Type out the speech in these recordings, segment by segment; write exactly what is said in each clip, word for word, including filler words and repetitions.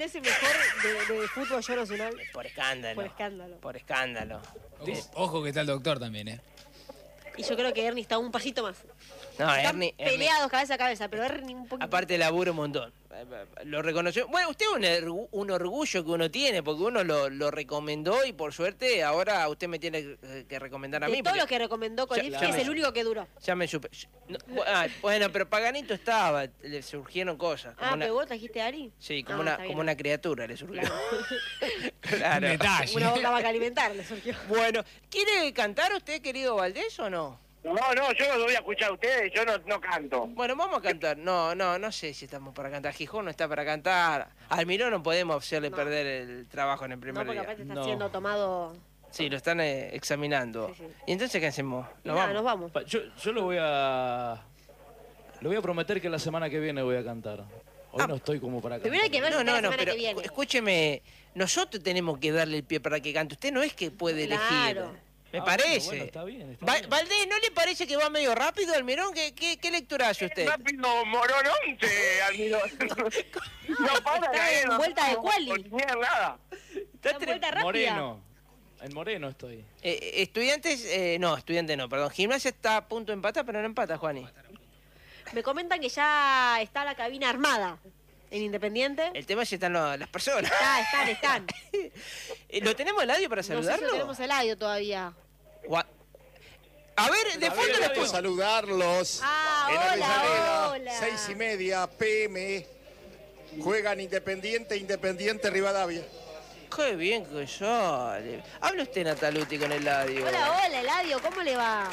¿Es el mejor de, de fútbol yo nacional? Por escándalo. Por escándalo. Por escándalo. Ojo, ojo que está el doctor también, ¿eh? Y yo creo que Ernie está un pasito más. No, Están Ernie, peleados Ernie, cabeza a cabeza, pero Ernie un poquito. aparte labura un montón. Lo reconoció. Bueno, usted es un, ergu- un orgullo que uno tiene, porque uno lo, lo recomendó y por suerte ahora usted me tiene que, que recomendar a de mí. todos porque los que recomendó Kolifsky Ya- ya es me- el único que duró. Ya me supe. No, ah, bueno, pero Paganito estaba, le surgieron cosas. Como Ah, una, pero vos trajiste a Ari. sí, como, Ah, una, está bien. como una criatura le surgió. Claro. Claro. Detalle. Una boca vaca alimentar le surgió. Bueno, ¿quiere cantar usted, querido Valdés, o no? No, no, yo los voy a escuchar a ustedes, yo no, no canto. Bueno, vamos a cantar. No, no, no sé si estamos para cantar. Gijón no está para cantar. Almirón no podemos hacerle No. perder el trabajo en el primer No, porque día. aparte está No. siendo tomado. Sí, lo están eh, examinando. Sí, sí. ¿Y entonces qué hacemos? Y ¿Nos nada, vamos? nos vamos. Pa- Yo, yo lo voy a... Le voy a prometer que la semana que viene voy a cantar. Hoy Ah. no estoy como para cantar. Primero hay que ver No, si está no, la no, semana pero que viene. escúcheme, nosotros tenemos que darle el pie para que cante. Usted no es que puede elegir. Claro. Me Ah, parece. bueno, bueno, está bien, está Va- bien. Valdés, ¿no le parece que va medio rápido, Almirón? ¿Qué, qué, qué lectura hace usted? Rápido morononte, Almirón. No para Está caer, en no vuelta de no quali. linear nada. Está en vuelta rápida. Moreno. En Moreno estoy. Eh, estudiantes, eh, no, estudiante no, perdón. Gimnasia está a punto de empatar, pero no empata, Juani. Me comentan que ya está la cabina armada en Independiente. El tema es si están lo- las personas. Está, están, están. Eh, ¿Lo tenemos el audio para No sé si saludarlo? lo tenemos el audio todavía. Gua- A ver, de fondo ver, le a ver. escucho. Saludarlos. Ah, en hola, Avellaneda, hola. Seis y media P M. Juegan Independiente, Independiente Rivadavia. Qué bien que sale. Habla usted, Nataluti, con el audio. Hola, hola, Eladio, ¿cómo le va?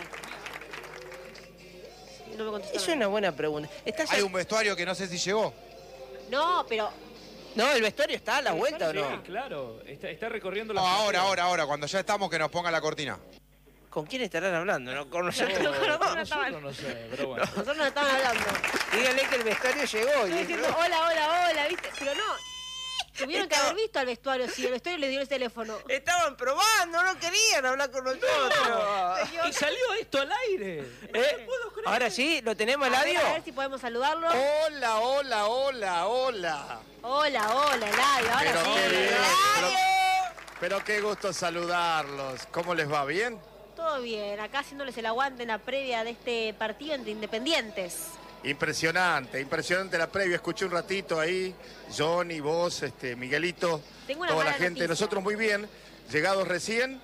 No me contestó. Es nada. una buena pregunta. ¿Estás Hay a- un vestuario que no sé si llegó. No, pero No, el vestuario está a la vuelta, ¿o Sí, no? claro. Está, está recorriendo la... No, ahora, ahora, ahora. Cuando ya estamos, que nos ponga la cortina. ¿Con quién estarán hablando? ¿No? Con nosotros. No, no, no. Nosotros no sé, pero bueno. nosotros nos estaban hablando. Díganle que el vestuario llegó. Estoy y- diciendo hola, hola, hola, ¿viste? Pero no. Tuvieron que haber visto al vestuario, sí, el vestuario les dio el teléfono. Estaban probando, no querían hablar con nosotros. Y salió esto al aire. ¿Eh? Ahora sí, ¿lo tenemos el A ver, audio? a ver si podemos saludarlo. Hola, hola, hola, hola. Hola, hola, Eladio, ahora Pero sí. qué bien. Eladio. Pero, pero qué gusto saludarlos. ¿Cómo les va? ¿Bien? Todo bien, acá haciéndoles el aguante en la previa de este partido entre Independientes. Impresionante, impresionante la previa. Escuché un ratito ahí, Johnny, vos, este, Miguelito, Tengo una toda la mala gente. noticia. Nosotros muy bien, llegados recién,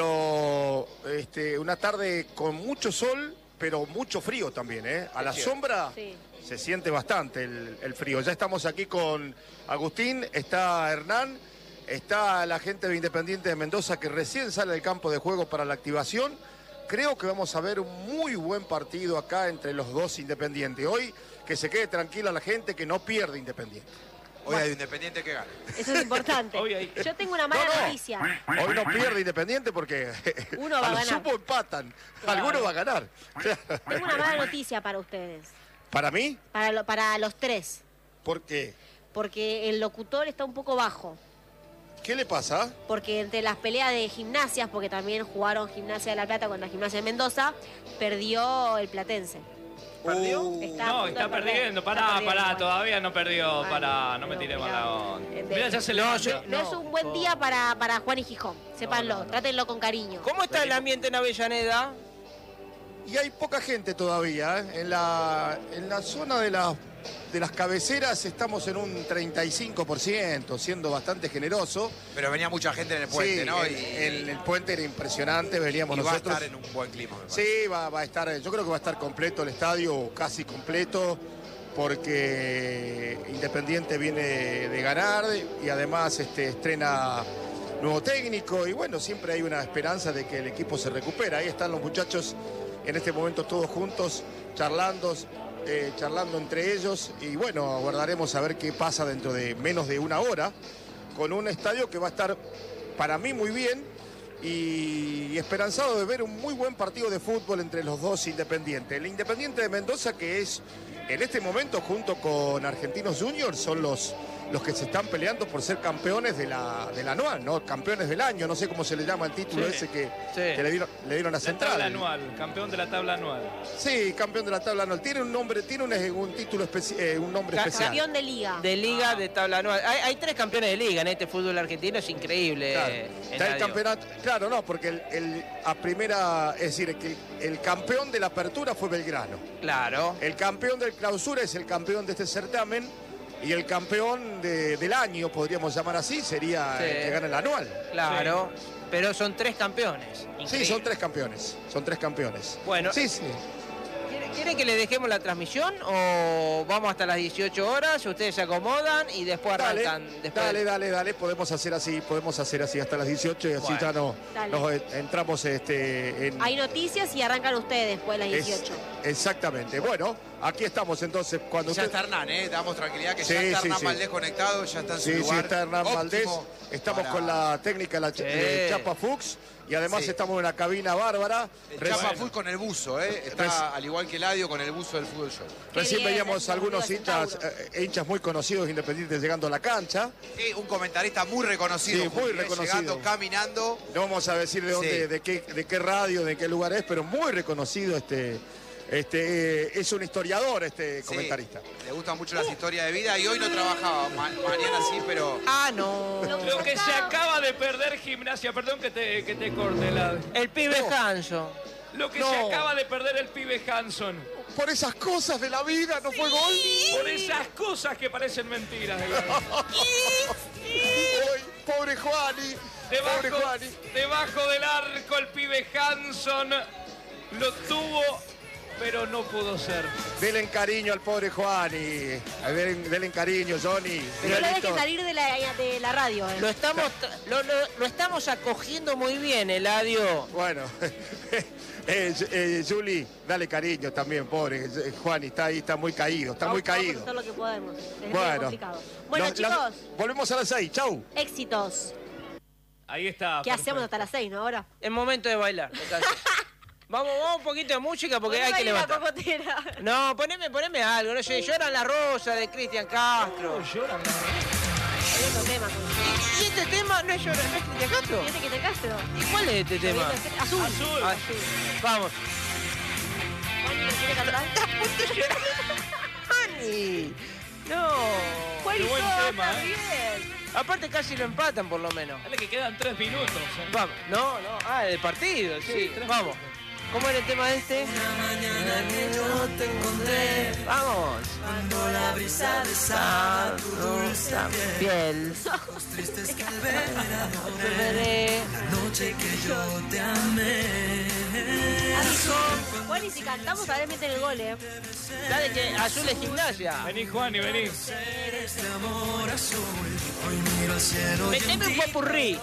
pero este, una tarde con mucho sol, pero mucho frío también, ¿eh? A la sombra Sí. se siente bastante el, el frío. Ya estamos aquí con Agustín, está Hernán, está la gente de Independiente de Mendoza que recién sale del campo de juego para la activación. Creo que vamos a ver un muy buen partido acá entre los dos Independientes. Hoy que se quede tranquila la gente, que no pierde Independiente. Hoy hay Independiente que gana. Eso es importante. Hoy hay- Yo tengo una mala No, no. noticia. Hoy no pierde Independiente porque Uno va a lo ganar. supo empatan. Alguno va a ganar. Tengo una mala noticia para ustedes. ¿Para mí? Para, lo- para los tres. ¿Por qué? Porque el locutor está un poco bajo. ¿Qué le pasa? Porque entre las peleas de gimnasias, porque también jugaron Gimnasia de La Plata contra Gimnasia de Mendoza, perdió el Platense. ¿Perdió? Está a No, punto de está perder. perdiendo. Está Pará, perdiendo. pará, todavía no perdió. Ay, Pará, no me pero tiré mirá. mala onda. Eh, de- Mirá, ya se No, levanta. yo- No, es un buen día para, para Juan y Gijón, sépanlo, no, no. trátenlo con cariño. ¿Cómo está el ambiente en Avellaneda? Y hay poca gente todavía. ¿eh? En la, en la zona de, la- de las cabeceras estamos en un treinta y cinco por ciento, siendo bastante generoso. Pero venía mucha gente en el puente, Sí, ¿no? el, Y, el- el puente era impresionante, veníamos y va a nosotros. estar en un buen clima, me parece. Sí, va, va a estar, yo creo que va a estar completo el estadio, casi completo, porque Independiente viene de ganar y además este, estrena nuevo técnico y bueno, siempre hay una esperanza de que el equipo se recupera. Ahí están los muchachos en este momento todos juntos, charlando, eh, charlando entre ellos y bueno, aguardaremos a ver qué pasa dentro de menos de una hora con un estadio que va a estar para mí muy bien y esperanzado de ver un muy buen partido de fútbol entre los dos Independientes. El Independiente de Mendoza, que es en este momento junto con Argentinos Juniors, son los los que se están peleando por ser campeones de la, del anual, ¿no? Campeones del año, no sé cómo se le llama el título Sí, ese que, sí. que le, dieron, le dieron a La Central. tabla anual, campeón de la tabla anual. Sí, campeón de la tabla anual. Tiene un nombre, tiene un, un título especial, eh, un nombre Ca- especial. Campeón de liga. De liga, de tabla anual. Hay, hay tres campeones de liga en este fútbol argentino, es increíble. Claro. eh, Está el Eladio. campeonato, claro, no, porque el, el- a primera, es decir, que el campeón de la apertura fue Belgrano. Claro. El campeón del clausura es el campeón de este certamen y el campeón de- del año, podríamos llamar así, sería Sí. el que gana el anual. Claro. Pero son tres campeones. Sí, Increíble. son tres campeones, son tres campeones. Bueno, Sí, sí. ¿Quiere- ¿Quieren que le dejemos la transmisión o vamos hasta las dieciocho horas? Ustedes se acomodan y después Dale, arrancan. después dale, dale, dale, podemos hacer así, podemos hacer así hasta las dieciocho y así Bueno. ya no, Dale. nos eh, entramos este, en... Hay noticias y arrancan ustedes después de las es- dieciocho. exactamente. Bueno, aquí estamos entonces cuando Ya usted... está Hernán, ¿eh? Damos tranquilidad que Sí, ya está sí, Hernán sí. Valdés conectado, ya está en su Sí, sí, lugar. está Hernán óptimo Valdés. Estamos para- con la técnica, la ch- Sí. eh, Chapa Fuchs, y además Sí. estamos en una cabina bárbara. El Reci- Chapa Full con el buzo, ¿eh? Está Reci- al igual que Eladio con el buzo del Fútbol Show. Recién bien, veíamos los algunos amigos de hinchas, Centauro. eh, hinchas muy conocidos independientes llegando a la cancha. Sí, un comentarista muy reconocido. Sí, muy Juli, ¿eh? reconocido. Llegando, caminando. No vamos a decir de dónde, Sí. de qué, de qué radio, de qué lugar es, pero muy reconocido este, este eh, es un historiador este Sí, comentarista. le gustan mucho las historias de vida y hoy no trabajaba. Ma- mañana sí, pero... Ah, no. Lo que se acaba de perder Gimnasia, perdón que te, que te corte la... El pibe Hanson. Lo que No. se acaba de perder el pibe Hanson. Por esas cosas de la vida no fue gol. Por esas cosas que parecen mentiras. Eladio. Ay, pobre Juani. Pobre Debajo, Juani. debajo del arco el pibe Hanson lo tuvo, pero no pudo ser. Denle cariño al pobre Juani. Denle, denle cariño, Johnny. No lo Miguelito. dejes salir de la, de la radio. eh. Lo estamos, lo, lo- lo estamos acogiendo muy bien, Eladio. Bueno, eh, eh, Juli, dale cariño también, pobre. Eh, Juani está ahí, está muy caído, está muy Vamos- vamos a caído. hacer lo que podemos. Es muy Bueno, complicado. Bueno, Nos- chicos, la- volvemos a las seis, chau. éxitos. Ahí está. ¿Qué hacemos hasta las seis, no? Ahora. Es momento de bailar. me canso. vamos, vamos un poquito de música porque hay que Poneme ahí la levantar. cocotera. No, poneme, poneme algo, no sé, lloran la rosa de Cristian Castro. Lloran. Hay otro tema. ¿Y, y este tema no es llorar, no es Cristian Castro? Fíjate que te Castro. ¿Y cuál es este tema? Azul. Azul. Azul. Vamos. Juan, ¿lo quiere cantar? ¡Ani! No. Juan y Qué buen yo, tema, anda ¿eh? bien. Aparte casi lo empatan por lo menos. Dale que quedan tres minutos. ¿eh? Vamos. No, no. Ah, el partido, sí. tres Vamos. ¿Cómo era el tema de este? Vamos. Cuando la brisa besa tu dulce piel, Piel. ojos tristes que al ver Veré. la noche que yo te amé. Juan, y si cantamos, a ver, meten el gol, eh. Dale que azul es Gimnasia. Vení, Juan, y vení. Este amor azul, hoy miro al cielo y en Meteme un ti popurrí.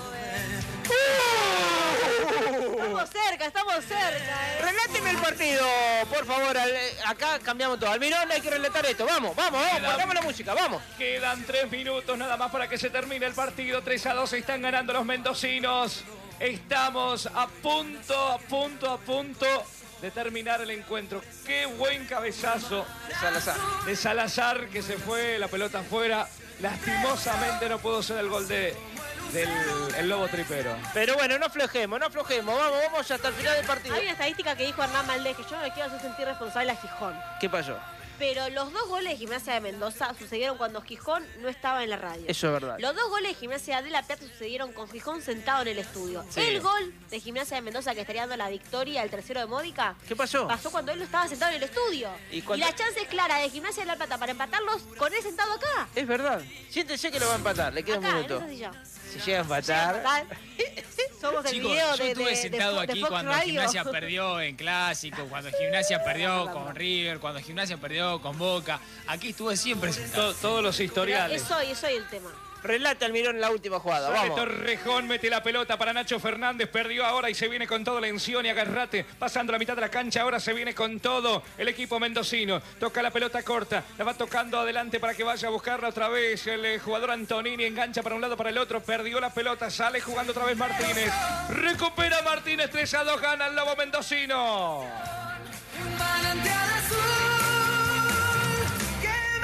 Estamos cerca, estamos cerca, eh. Reláteme el partido, por favor. Al- Acá cambiamos todo. Almirón, hay que relatar esto. Vamos, vamos, vamos. Queda- Pongamos la música, vamos. Quedan tres minutos nada más para que se termine el partido. tres a dos están ganando los mendocinos. Estamos a punto, a punto, a punto de terminar el encuentro. Qué buen cabezazo Salazar. de Salazar que se fue, la pelota afuera. Lastimosamente no pudo ser el gol de, del el Lobo Tripero. Pero bueno, no aflojemos, no aflojemos. Vamos, vamos hasta el final del partido. Hay una estadística que dijo Hernán Valdés, que yo no le quiero hacer sentir responsable a Gijón. ¿Qué pasó? Pero los dos goles de Gimnasia de Mendoza sucedieron cuando Gijón no estaba en la radio. Eso es verdad. Los dos goles de Gimnasia de La Plata sucedieron con Gijón sentado en el estudio. Sí. El gol de Gimnasia de Mendoza que estaría dando la victoria, el tercero de Módica, ¿Qué pasó? pasó cuando él no estaba sentado en el estudio. ¿Y Y, cuando- la chance es clara de Gimnasia de La Plata para empatarlos con él sentado acá. Es verdad. Siéntese que lo va a empatar. Le queda un Acá, en minuto. esa silla. Si llega a Llega a empatar. empatar. Somos el Chicos, video yo de, estuve de- sentado de- de aquí Fox cuando Radio. Gimnasia perdió en Clásico, cuando Gimnasia perdió con River, cuando Gimnasia perdió con Boca. Aquí estuve siempre sentado. To- todos los Pero historiales. eso, eso es el tema. Relata Almirón en la última jugada. Sale Vamos. Torrejón, mete la pelota para Nacho Fernández, perdió ahora y se viene con todo Lencioni, Agarrate, pasando la mitad de la cancha, ahora se viene con todo el equipo mendocino, toca la pelota corta, la va tocando adelante para que vaya a buscarla otra vez, el eh, jugador Antonini engancha para un lado, para el otro, perdió la pelota, sale jugando otra vez Martínez, recupera Martínez, tres a dos, gana el Lobo Mendocino. un manantial azul que me lleva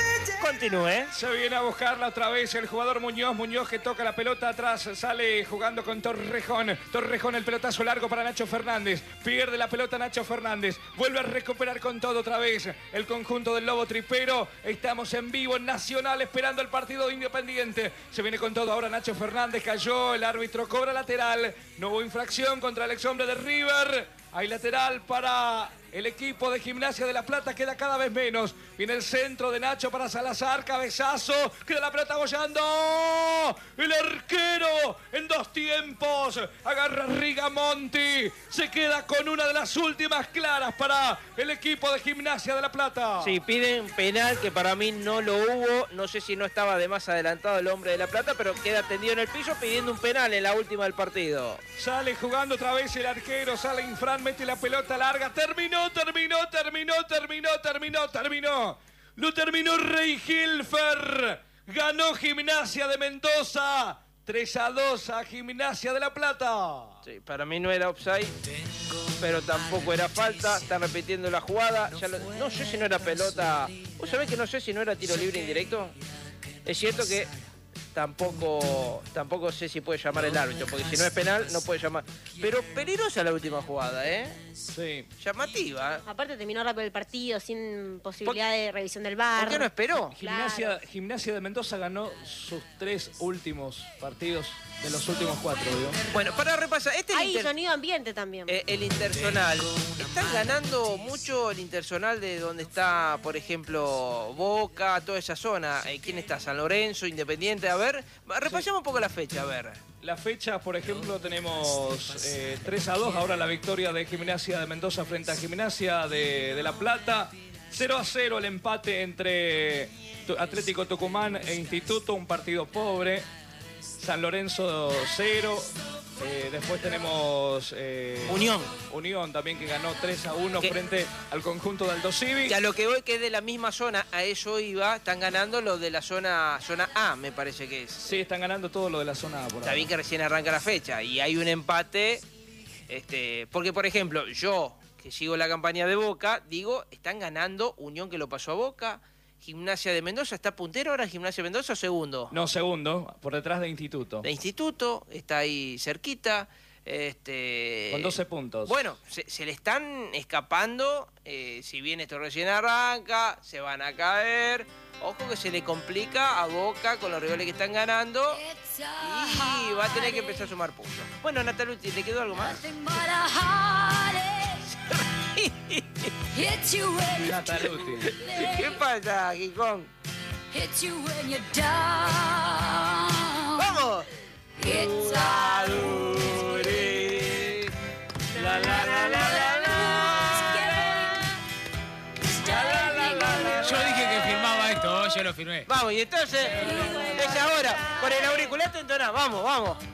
Continúe. Se viene a buscarla otra vez el jugador Muñoz. Muñoz que toca la pelota atrás. Sale jugando con Torrejón. Torrejón, el pelotazo largo para Nacho Fernández. Pierde la pelota Nacho Fernández. Vuelve a recuperar con todo otra vez el conjunto del Lobo Tripero. Estamos en vivo en Nacional esperando el partido de Independiente. Se viene con todo ahora Nacho Fernández. Cayó. El árbitro cobra lateral. No hubo infracción contra el exhombre de River. Hay lateral para el equipo de Gimnasia de La Plata, queda cada vez menos. Viene el centro de Nacho para Salazar, cabezazo, queda la pelota bollando. El arquero en dos tiempos, agarra Rigamonti, se queda con una de las últimas claras para el equipo de Gimnasia de La Plata. Sí, piden penal que para mí no lo hubo. No sé si no estaba de más adelantado el hombre de La Plata, pero queda tendido en el piso pidiendo un penal en la última del partido. Sale jugando otra vez el arquero, sale Infran, mete la pelota larga, terminó. Terminó, terminó, terminó, terminó, terminó. Lo terminó Rey Hilfer. Ganó Gimnasia de Mendoza. tres a dos a Gimnasia de La Plata. Sí, para mí no era offside, pero tampoco era falta. Están repitiendo la jugada. Ya lo, no sé si no era pelota. ¿Vos sabés que no sé si no era tiro libre indirecto? Es cierto que tampoco tampoco sé si puede llamar el árbitro, porque si no es penal no puede llamar. Pero peligrosa la última jugada, ¿eh? Sí. Llamativa. Aparte terminó rápido el partido sin posibilidad de revisión del V A R. ¿Por qué no esperó? Gimnasia, Claro. Gimnasia de Mendoza ganó sus tres últimos partidos de los últimos cuatro, ¿vio? Bueno, para repasar, este Hay inter... sonido ambiente también. eh, el Intersonal. Están ganando mucho el Intersonal de donde está, por ejemplo, Boca, toda esa zona. Eh, ¿Quién está? San Lorenzo, Independiente. A ver, repasemos un poco la fecha, a ver. La fecha, por ejemplo, tenemos eh, tres a dos, ahora la victoria de Gimnasia de Mendoza frente a Gimnasia de, de La Plata. cero a cero el empate entre Atlético Tucumán e Instituto, un partido pobre. San Lorenzo cero. Eh, después tenemos eh, Unión. Unión también que ganó tres a uno ¿Qué? frente al conjunto del Aldo Civi. Y a lo que voy, que es de la misma zona, a eso iba, están ganando los de la zona zona A, me parece que es. Sí, están ganando todo lo de la zona A por Está ahora. bien que recién arranca la fecha y hay un empate, este, porque por ejemplo, yo que sigo la campaña de Boca, digo, están ganando Unión que lo pasó a Boca, Gimnasia de Mendoza, ¿está puntero ahora Gimnasia de Mendoza o segundo? No, segundo, por detrás de Instituto. De Instituto, está ahí cerquita. Este, Con doce puntos. Bueno, se, se le están escapando, eh, si bien esto recién arranca, se van a caer. Ojo que se le complica a Boca con los rivales que están ganando y va a tener que empezar a sumar puntos. Bueno, Natalucci, ¿te quedó algo más? Nataluti. ¿Qué pasa, Gijón? ¡Vamos! La, la, la, la, la, la. Yo dije que firmaba esto, yo lo firmé. Vamos, y entonces, es ahora, con el auricular te entonás, vamos, vamos.